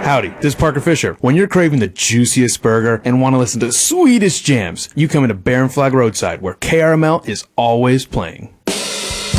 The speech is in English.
Howdy, this is Parker Fisher. When you're craving the juiciest burger and want to listen to the sweetest jams, you come into Barren Flag Roadside, where KRML is always playing.